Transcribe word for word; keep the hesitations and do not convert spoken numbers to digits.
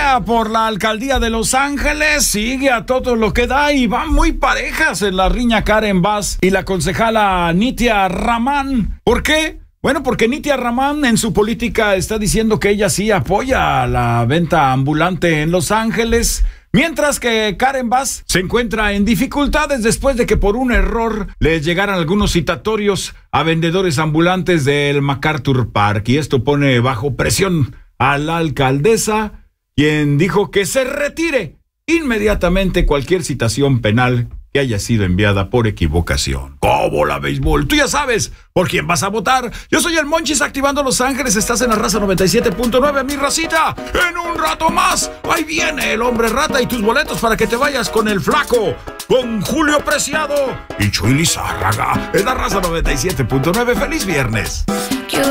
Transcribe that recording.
pelea por la alcaldía de Los Ángeles sigue a todo lo que da y van muy parejas en la riña Karen Bass y la concejala Nithya Raman. ¿Por qué? Bueno, porque Nithya Raman en su política está diciendo que ella sí apoya la venta ambulante en Los Ángeles, mientras que Karen Bass se encuentra en dificultades después de que por un error le llegaran algunos citatorios a vendedores ambulantes del MacArthur Park, y esto pone bajo presión a la alcaldesa, quien dijo que se retire inmediatamente cualquier citación penal que haya sido enviada por equivocación. ¿Cómo la béisbol? Tú ya sabes por quién vas a votar. Yo soy el Monchis, activando Los Ángeles. Estás en la Raza noventa y siete punto nueve, mi racita. En un rato más, ahí viene el Hombre Rata y tus boletos para que te vayas con el Flaco, con Julio Preciado y Chuy Lizárraga. En la Raza noventa y siete punto nueve. ¡Feliz viernes!